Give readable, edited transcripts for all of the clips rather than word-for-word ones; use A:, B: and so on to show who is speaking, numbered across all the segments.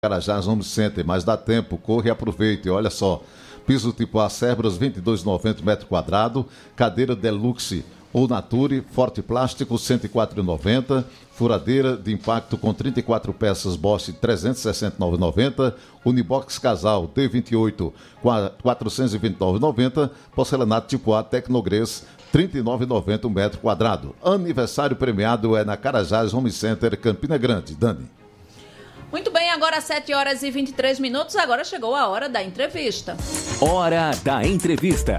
A: Carajás Home Center, mas dá tempo, corre e aproveite. Olha só, piso tipo A Cerbras, 22,90 metro quadrado, cadeira Deluxe ou Nature, Forte Plástico, 104,90, furadeira de impacto com 34 peças Bosch, 369,90, Unibox Casal D28, 429,90, porcelanato tipo A Tecnogres, 39,90 metro quadrado. Aniversário premiado é na Carajás Home Center, Campina Grande. Dani.
B: Muito bem, agora 7h23, agora chegou a hora da entrevista.
C: Hora da entrevista.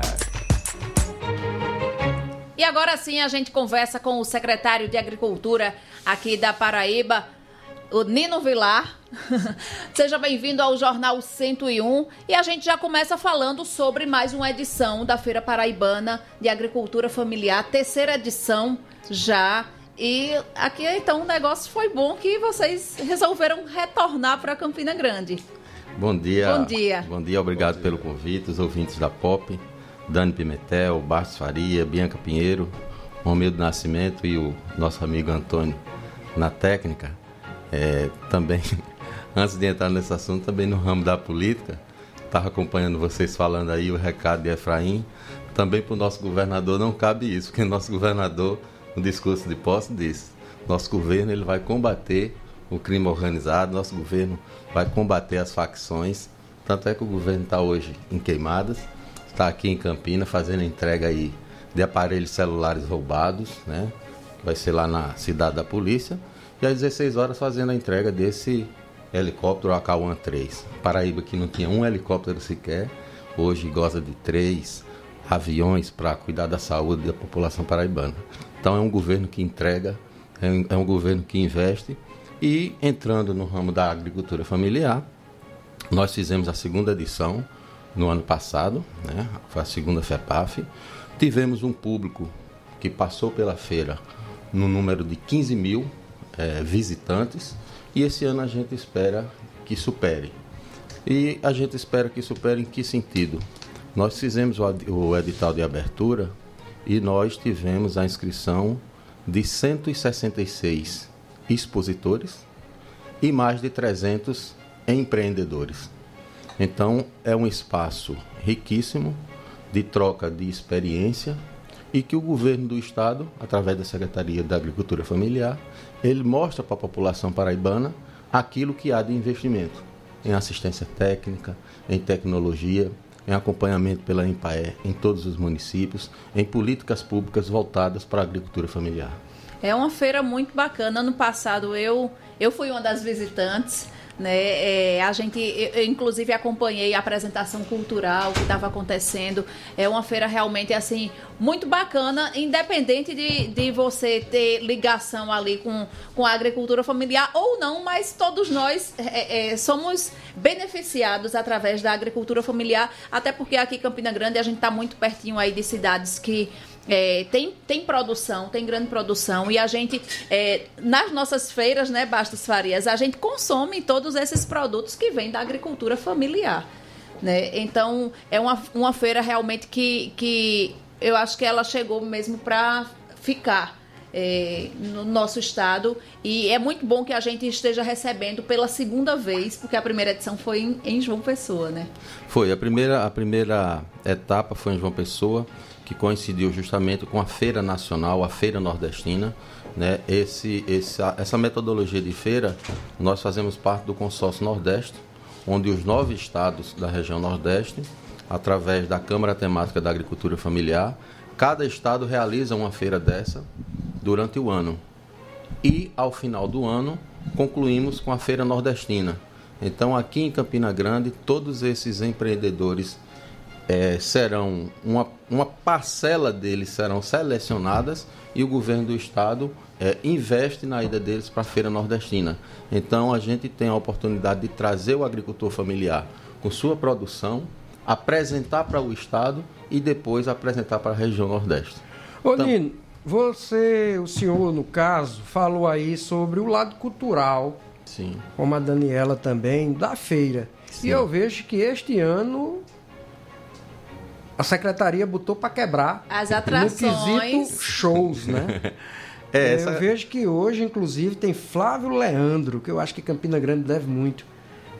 B: E agora sim a gente conversa com o secretário de Agricultura aqui da Paraíba, o Nino Vilar. Seja bem-vindo ao Jornal 101 e a gente já começa falando sobre mais uma edição da Feira Paraibana de Agricultura Familiar, terceira edição já. E aqui, então, o negócio foi bom que vocês resolveram retornar para Campina Grande.
D: Bom dia.
B: Bom dia.
D: Bom dia, obrigado pelo convite, os ouvintes da POP, Dani Pimentel, Bastos Faria, Bianca Pinheiro, Romildo Nascimento e o nosso amigo Antônio na técnica. Também, antes de entrar nesse assunto, também no ramo da política, estava acompanhando vocês falando aí o recado de Efraim. Também para o nosso governador não cabe isso, porque o nosso governador, no discurso de posse, disse: nosso governo ele vai combater o crime organizado, nosso governo vai combater as facções. Tanto é que o governo está hoje em Queimadas, está aqui em Campina fazendo entrega aí de aparelhos celulares roubados, né? Vai ser lá na cidade da polícia, e às 16 horas fazendo a entrega desse helicóptero AK-1-3. Paraíba, que não tinha um helicóptero sequer, hoje goza de 3 aviões para cuidar da saúde da população paraibana. Então é um governo que entrega, é um governo que investe. E entrando no ramo da agricultura familiar, nós fizemos a segunda edição no ano passado, né? Foi a segunda FEPAF. Tivemos um público que passou pela feira no número de 15 mil visitantes, e esse ano a gente espera que supere. E a gente espera que supere em que sentido? Nós fizemos o edital de abertura e nós tivemos a inscrição de 166 expositores e mais de 300 empreendedores. Então, é um espaço riquíssimo de troca de experiência e que o governo do estado, através da Secretaria da Agricultura Familiar, ele mostra para a população paraibana aquilo que há de investimento em assistência técnica, em tecnologia, em acompanhamento pela EMPAE em todos os municípios, em políticas públicas voltadas para a agricultura familiar.
B: É uma feira muito bacana. Ano passado eu fui uma das visitantes, né? Eu inclusive acompanhei a apresentação cultural que estava acontecendo. É uma feira realmente assim muito bacana, independente de você ter ligação ali com a agricultura familiar ou não, mas todos nós somos beneficiados através da agricultura familiar, até porque aqui em Campina Grande a gente está muito pertinho aí de cidades que tem produção, tem grande produção, e a gente, nas nossas feiras, né, Bastos Farias, a gente consome todos esses produtos que vêm da agricultura familiar, né? Então, é uma feira realmente que eu acho que ela chegou mesmo para ficar no nosso estado, e é muito bom que a gente esteja recebendo pela segunda vez, porque a primeira edição foi em João Pessoa, né?
D: Foi, a primeira etapa foi em João Pessoa, que coincidiu justamente com a Feira Nacional, a Feira Nordestina, né? Essa metodologia de feira, nós fazemos parte do Consórcio Nordeste, onde os 9 estados da região Nordeste, através da Câmara Temática da Agricultura Familiar, cada estado realiza uma feira dessa durante o ano. E, ao final do ano, concluímos com a Feira Nordestina. Então, aqui em Campina Grande, todos esses empreendedores serão, uma parcela deles serão selecionadas e o governo do estado investe na ida deles para a Feira Nordestina. Então, a gente tem a oportunidade de trazer o agricultor familiar com sua produção, apresentar para o estado e depois apresentar para a região Nordeste.
E: Ô, Nino, o senhor, no caso, falou aí sobre o lado cultural,
D: sim,
E: como a Daniela também, da feira. Sim. E eu vejo que este ano a secretaria botou para quebrar
B: as atrações,
E: no quesito shows, né? Eu vejo que hoje, inclusive, tem Flávio Leandro, que eu acho que Campina Grande deve muito.